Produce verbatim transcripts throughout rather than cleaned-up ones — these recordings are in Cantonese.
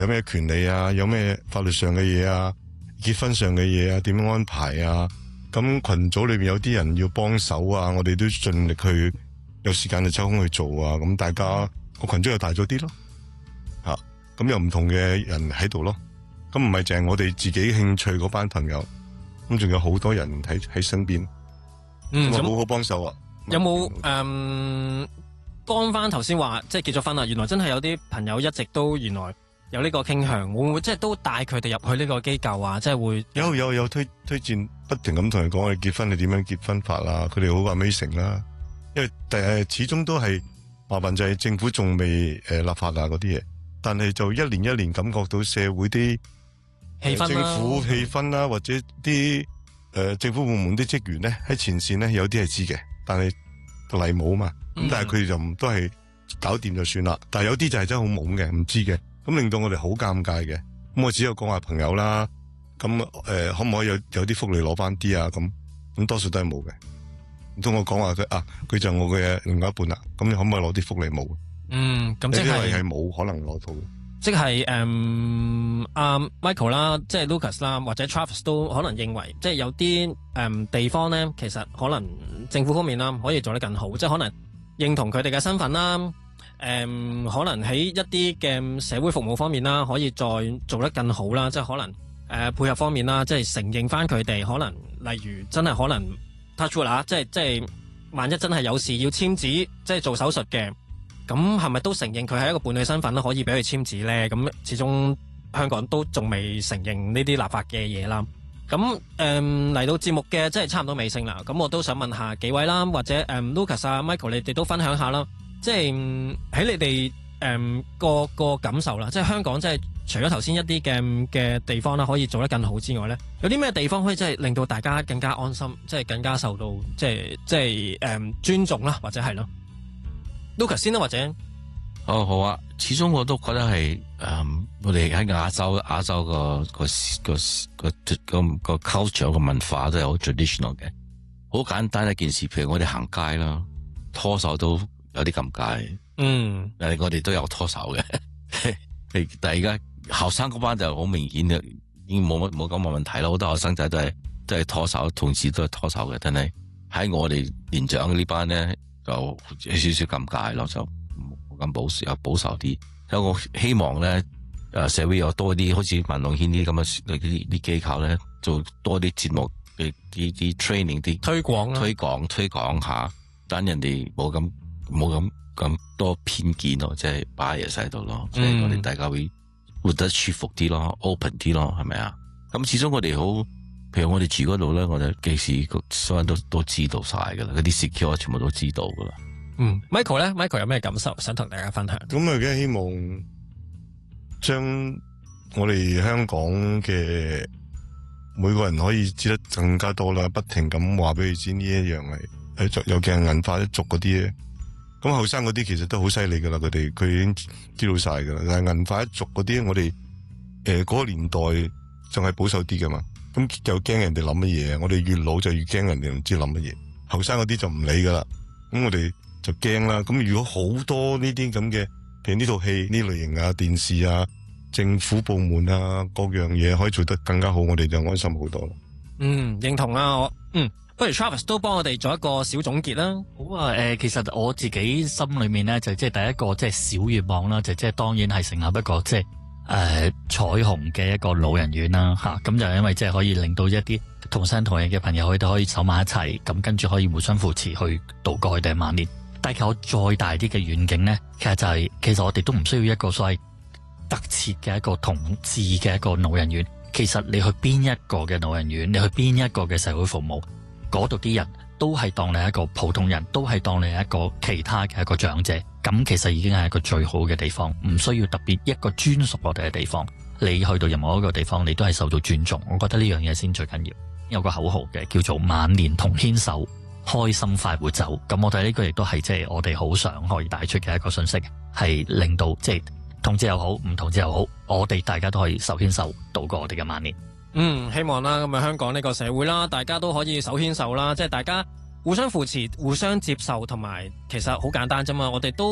有咩權利啊，有咩法律上嘅嘢啊，結婚上嘅嘢啊，點樣安排啊？咁群組裏面有啲人要幫手啊，我哋都盡力去有時間就抽空去做啊。咁大家個群組又大咗啲咯，吓、啊、咁有唔同嘅人喺度咯。咁唔係淨係我哋自己興趣嗰班朋友，咁仲有好多人喺喺身邊，嗯，好好幫手啊。 有冇誒幫翻頭先話即係結咗婚啦？原來真係有啲朋友一直都原來有呢個傾向，會唔會即係都帶佢哋入去呢個機構啊？即係會有有有推推薦，不停咁同人講我哋結婚係點樣結婚法啦，佢哋好 amazing 啦。因為誒始終都係麻煩就係政府仲未誒立法啊嗰啲嘢，但係就一年一年感覺到社會啲氣氛、啊、 政府氣氛啦，或者啲誒、呃、政府部門啲職員咧喺前線咧有啲係知嘅，但係例冇嘛，咁、嗯、但係佢哋就唔都係搞掂就算啦。但係有啲就係真係好懵嘅，唔知嘅，咁令到我哋好尷尬嘅。咁我只有講下朋友啦，咁誒、呃、可唔可以有有啲福利攞翻啲啊？咁咁多數都係冇嘅。唔通我講話佢啊，佢就我嘅另外一半啦，咁你可唔可以攞啲福利冇？ 嗯，咁即係係冇可能攞到。 即係誒阿 Michael 啦，即係 Lucas 啦，或者 Travis 都可能認為，即係有啲誒、嗯、地方咧，其實可能政府方面啦，可以做得更好，即係可能認同佢哋嘅身份啦，誒、嗯、可能喺一啲嘅社會服務方面啦，可以再做得更好啦，即係可能誒、呃、配合方面啦，即係承認翻佢哋可能，例如真係可能 touch wood 啦，即係即係萬一真係有事要簽紙，即係做手術嘅。咁係咪都承認佢係一個伴侶身份咧？可以俾佢簽字咧？咁始終香港都仲未承認呢啲立法嘅嘢啦。咁誒嚟到節目嘅即係差唔多尾聲啦。咁我都想問下幾位啦，或者誒、嗯、Lucas 啊 Michael，你哋都分享下啦。即係喺你哋誒、嗯、個個感受啦。即係香港即係除咗頭先一啲嘅嘅地方啦，可以做得更好之外咧，有啲咩地方可以即係令到大家更加安心，即係更加受到即係即係誒、嗯、尊重啦，或者係咯。Lucas 先啦，或者好好啊。始終我都覺得係誒、嗯，我哋喺亞洲亞洲個個個個個 culture 個文化都係好 traditional 嘅。好簡單一件事，譬如我哋行街啦，拖手都有啲尷尬。嗯，但係我哋都有拖手嘅。但係而家後生嗰班就好明顯嘅，已經冇乜冇咁嘅問題啦。好多後生仔都係都係拖手，同時都係拖手嘅。但係喺我哋年長呢班咧，就有少少尷尬咯，就冇咁保守，保守啲。所以我希望咧，誒社會有多啲好似運動圈啲咁嘅啲啲機構咧，做多啲節目嘅啲啲 training 啲推廣推廣推廣下，等人哋冇咁冇咁咁多偏見咯，即係 bias 喺度咯，所以我哋大家會活得舒服啲咯 ，open 啲咯，係咪啊？咁始終我哋好，譬如我哋住嗰度咧，我哋幾時所有人都都知道晒噶啦，嗰啲 secure 全部都知道噶啦。 嗯 ，Michael 咧 ，Michael 有咩感受想同大家分享？ 咁啊，梗係希望將我哋香港嘅每個人可以知得更加多啦，不停咁話俾佢知呢一樣係誒，尤其係銀髮一族嗰啲咧。咁後生嗰啲其實都好犀利噶啦，佢哋佢已經知道晒噶啦。但係銀髮一族嗰啲，我哋誒嗰個年代仲係保守啲噶嘛，咁又驚人哋諗乜嘢。我哋越老就越驚人哋唔知諗乜嘢。後生嗰啲就唔理噶啦，咁我哋就驚啦。咁如果好多呢啲咁嘅，譬如呢套戲呢類型啊、電視啊、政府部門啊各樣嘢可以做得更加好，我哋就安心好多啦。 嗯，認同啊，我嗯。不如 Travis 都幫我哋做一個小總結啦。 好啊，誒、呃，其實我自己心裏面咧就即係第一個即係小願望啦，就即係當然係成立一個即係誒彩虹嘅一個老人院啦，吓、啊、咁就因為即係可以令到一啲同生同人嘅朋友佢哋可以走埋一齊，咁跟住可以互相扶持去度過佢哋嘅晚年。但係我再大啲嘅遠景咧，其實就係、是、其實我哋都唔需要一個所謂特設嘅一個同志嘅一個老人院。其實你去邊一個嘅老人院，你去邊一個嘅社會服務。嗰度啲人都係當你一個普通人，都係當你一個其他嘅一個長者，咁其實已經係一個最好嘅地方，唔需要特別一個專屬我哋嘅地方。你去到任何一個地方，你都係受到尊重。我覺得呢樣嘢先最緊要。有個口號嘅叫做晚年同牽手，開心快活走。咁我哋呢個亦都係即係我哋好想可以帶出嘅一個信息，係令到即係同志又好，唔同志又好，我哋大家都可以手牽手度過我哋嘅晚年。 嗯，希望啦，咁啊香港呢個社會啦，大家都可以手牽手啦，即係大家互相扶持、互相接受，同埋其實好簡單啫嘛。我哋都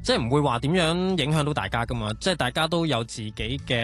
即係唔會話點樣影響到大家噶嘛，即係大家都有自己嘅